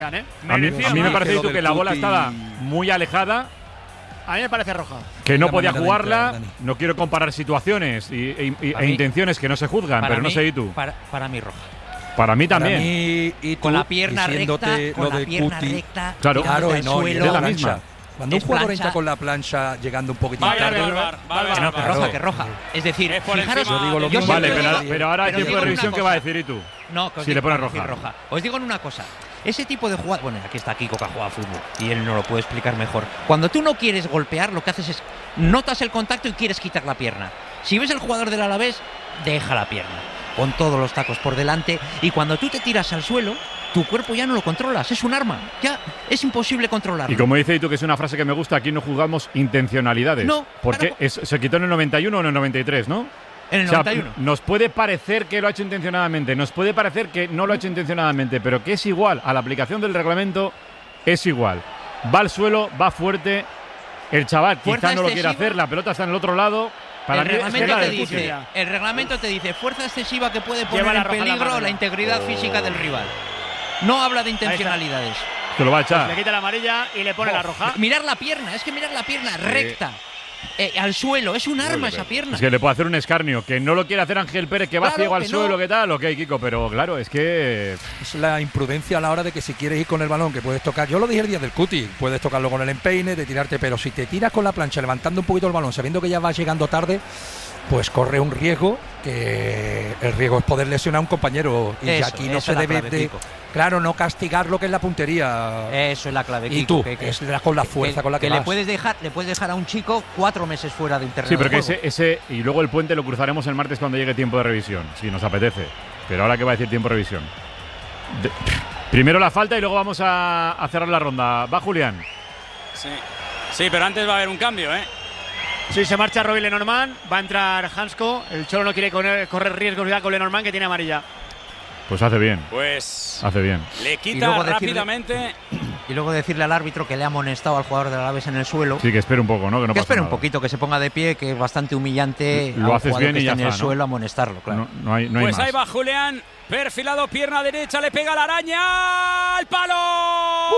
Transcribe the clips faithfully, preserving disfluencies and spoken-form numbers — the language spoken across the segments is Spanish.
¿eh? A mí, a mí me parece tú que la bola estaba muy alejada. A mí me parece roja. Que no podía jugarla. No quiero comparar situaciones y, y, y, e intenciones que no se juzgan, pero mí, no sé y tú. Para, para mí roja. Para mí también. Para mí, y tú, con la pierna recta, con lo la de pierna Cuti. recta. Claro, claro y no, suelo, y es la misma. Cuando es un jugador plancha. entra con la plancha llegando un poquitín Vale, tarde. vale, vale, vale, Que no, que Claro. roja, que roja. Es decir, Es por fijaros, encima, yo digo lo yo mismo. Vale, siempre pero, digo- pero ahora hay pero tiempo digo de una revisión. ¿Qué cosa. va a decir y tú? No, que os Si le digo- pone que os digo roja. Os digo una cosa. Ese tipo de jugada, bueno, aquí está Kiko que ha jugado a fútbol y él no lo puede explicar mejor. Cuando tú no quieres golpear, lo que haces es notas el contacto y quieres quitar la pierna. Si ves el jugador del Alavés, deja la pierna, con todos los tacos por delante, y cuando tú te tiras al suelo, tu cuerpo ya no lo controlas, es un arma, ya es imposible controlarlo. Y como dice tú, que es una frase que me gusta, aquí no juzgamos intencionalidades. No, porque claro. es, se quitó en el noventa y uno o en el noventa y tres, ¿no? En el O sea, noventa y uno. nos puede parecer que lo ha hecho intencionadamente, nos puede parecer que no lo ha hecho intencionadamente, pero que es igual, a la aplicación del reglamento es igual. Va al suelo, va fuerte, el chaval Fuerza quizá no lo quiere excesiva. hacer, la pelota está en el otro lado. Para el, mí es que reglamento la te del dice, Putin. el reglamento te dice fuerza excesiva que puede Lleva poner la en roja en la peligro mano, la ya. integridad Oh. física del rival. No habla de intencionalidades. Que lo va a echar. Le quita la amarilla y le pone la roja. Mirar la pierna, es que mirar la pierna recta, eh, al suelo, es un arma esa pierna. Es que le puede hacer un escarnio, que no lo quiere hacer Ángel Pérez, que va Claro, ciego al que no. suelo, ¿qué tal? Ok, Kiko, pero claro, es que… Es la imprudencia a la hora de que si quieres ir con el balón, que puedes tocar. Yo lo dije el día del Cuti, puedes tocarlo con el empeine, de tirarte, pero si te tiras con la plancha levantando un poquito el balón, sabiendo que ya vas llegando tarde, pues corre un riesgo, que el riesgo es poder lesionar a un compañero. Y Eso, aquí no esa se es la debe clave, de. Kiko. Claro, no castigar lo que es la puntería. Eso es la clave. y Kiko, tú, que, que- es la- con la fuerza que- con la que, que le vas. puedes dejar, le puedes dejar a un chico cuatro meses fuera del terreno Sí, pero de que juego. ese, ese… Y luego el puente lo cruzaremos el martes cuando llegue tiempo de revisión, si nos apetece. Pero ahora, ¿qué va a decir tiempo de revisión? De- primero la falta y luego vamos a, a cerrar la ronda. Va Julián. Sí. sí, pero antes va a haber un cambio, ¿eh? Sí, se marcha Robin Lenormand, va a entrar Hansko. El Cholo no quiere correr, correr riesgos ya con Lenormand, que tiene amarilla. Pues hace bien, Pues hace bien. le Y quita luego decirle- rápidamente. Y luego decirle al árbitro que le ha amonestado al jugador del Alavés en el suelo. Sí, que espere un poco, ¿no? Que no que pasa espere un nada. poquito, que se ponga de pie, que es bastante humillante Lo a un haces jugador bien que y ya está en el está, ¿no? suelo amonestarlo, claro. No, no hay, no hay Pues más. ahí va Julián, perfilado, pierna derecha, le pega la araña al palo.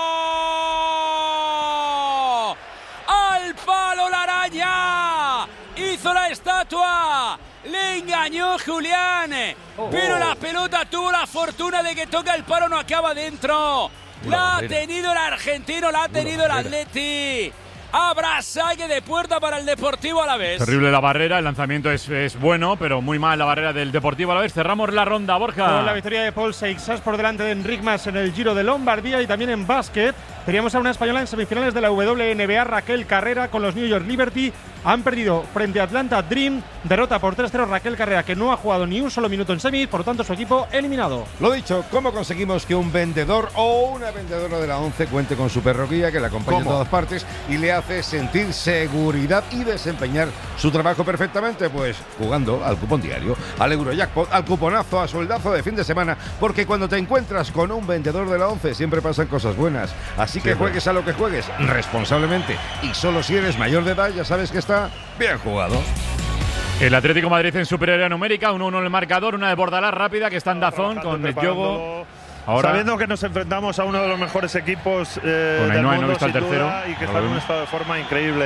¡Al palo la araña! Hizo la estatua. Le engañó Julián. Pero la pelota tuvo la fortuna de que toca el palo, no acaba dentro. La ha tenido el argentino, la ha tenido el Atleti. Habrá saque de puerta para el Deportivo Alavés. Terrible la barrera, el lanzamiento es, es bueno, pero muy mal la barrera del Deportivo Alavés. Cerramos la ronda, Borja. Con la victoria de Paul Seixas por delante de Enric Mas en el Giro de Lombardía y también en básquet. Teníamos a una española en semifinales de la W N B A, Raquel Carrera, con los New York Liberty. Han perdido frente a Atlanta Dream. Derrota por tres cero Raquel Carrera, que no ha jugado ni un solo minuto en semis, por lo tanto su equipo eliminado. Lo dicho, ¿cómo conseguimos que un vendedor o una vendedora de la ONCE cuente con su perro guía, que le acompaña en ¿Cómo? todas partes y le hace sentir seguridad y desempeñar su trabajo perfectamente? Pues jugando al cupón diario, al Eurojackpot, al cuponazo, a sueldazo de fin de semana, porque cuando te encuentras con un vendedor de la ONCE siempre pasan cosas buenas. Así que Siempre. juegues a lo que juegues, responsablemente, y solo si eres mayor de edad, ya sabes que está bien jugado. El Atlético de Madrid en superioridad numérica, uno uno en el marcador, una de Bordalás rápida que está en Dazón con Mediogo. Ahora, Sabiendo que nos enfrentamos a uno de los mejores equipos eh, Con del Ainhoa, no he mundo, visto al sin tercero, duda, y que no está lo en un vemos. estado de forma increíble.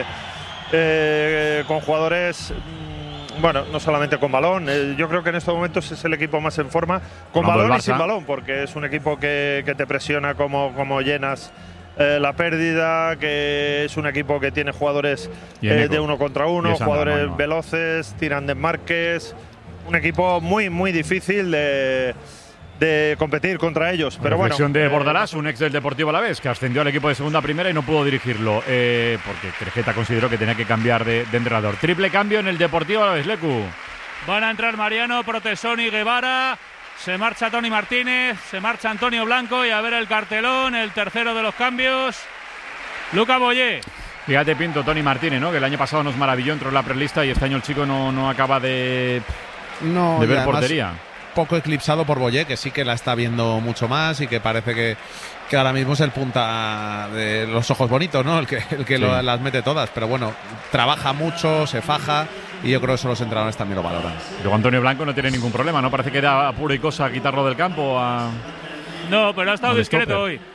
Eh, con jugadores, mm, bueno, no solamente con balón, eh, yo creo que en estos momentos es el equipo más en forma, con Como el balón y Barça. sin balón, porque es un equipo que, que te presiona como, como llenas eh, la pérdida, que es un equipo que tiene jugadores Y eh, Eneco. de uno contra Y uno, es Sandra, jugadores no, no. veloces, tiran desmarques, un equipo muy, muy difícil de, de competir contra ellos. Pero bueno, reflexión de eh, Bordalás, un ex del Deportivo Alavés, que ascendió al equipo de segunda a primera y no pudo dirigirlo, eh, porque Crejeta consideró que tenía que cambiar de, de entrenador. Triple cambio en el Deportivo Alavés, Lecu. Van a entrar Mariano, Protesoni, Guevara. Se marcha Tony Martínez, se marcha Antonio Blanco y a ver el cartelón, el tercero de los cambios, Luca Boyé. Fíjate, Pinto, Tony Martínez, ¿no? Que el año pasado nos maravilló, entró en la prelista y este año el chico no, no acaba de, No, de y ver además portería. poco eclipsado por Boyé, que sí que la está viendo mucho más y que parece que, que ahora mismo es el punta de los ojos bonitos, ¿no? El que, el que Sí. lo- las mete todas. Pero bueno, trabaja mucho, se faja y yo creo que eso los entrenadores también lo valoran. Luego Antonio Blanco no tiene ningún problema, ¿no? Parece que da apuro y cosa quitarlo del campo a… No, pero ha estado No, de discreto stopper. hoy.